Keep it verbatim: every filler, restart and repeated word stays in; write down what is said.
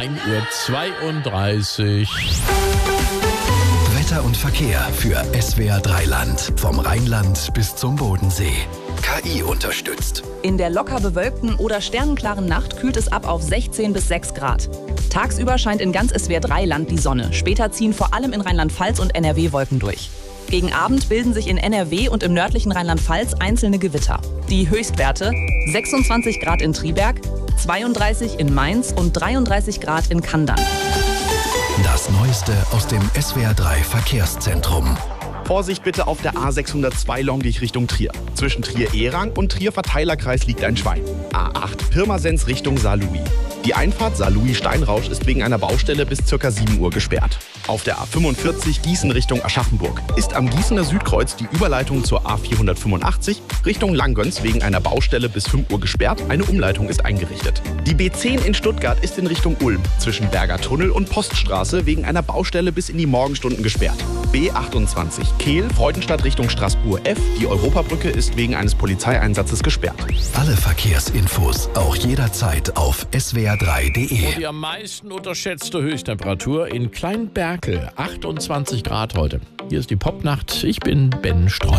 ein Uhr zweiunddreißig. Wetter und Verkehr für S W R drei Land. Vom Rheinland bis zum Bodensee. K I unterstützt. In der locker bewölkten oder sternenklaren Nacht kühlt es ab auf sechzehn bis sechs Grad. Tagsüber scheint in ganz S W R drei Land die Sonne. Später ziehen vor allem in Rheinland-Pfalz und N R W Wolken durch. Gegen Abend bilden sich in N R W und im nördlichen Rheinland-Pfalz einzelne Gewitter. Die Höchstwerte: sechsundzwanzig Grad in Triberg, zweiunddreißig in Mainz und dreiunddreißig Grad in Kandern. Das Neueste aus dem S W R drei Verkehrszentrum. Vorsicht bitte auf der A sechshundertzwei Longdich Richtung Trier. Zwischen Trier-Ehrang und Trier-Verteilerkreis liegt ein Schwein. A acht Pirmasens Richtung Saarlouis. Die Einfahrt Saarlouis-Steinrausch ist wegen einer Baustelle bis ca. sieben Uhr gesperrt. Auf der A fünfundvierzig Gießen Richtung Aschaffenburg ist am Gießener Südkreuz die Überleitung zur A vierhundertfünfundachtzig Richtung Langgöns wegen einer Baustelle bis fünf Uhr gesperrt. Eine Umleitung ist eingerichtet. Die B zehn in Stuttgart ist in Richtung Ulm zwischen Berger Tunnel und Poststraße wegen einer Baustelle bis in die Morgenstunden gesperrt. B achtundzwanzig Kehl, Freudenstadt Richtung Straßburg F. Die Europabrücke ist wegen eines Polizeieinsatzes gesperrt. Alle Verkehrsinfos auch jederzeit auf S W R drei Punkt D E. Und die am meisten unterschätzte Höchsttemperatur in Kleinberkel, achtundzwanzig Grad heute. Hier ist die Popnacht. Ich bin Ben Streu.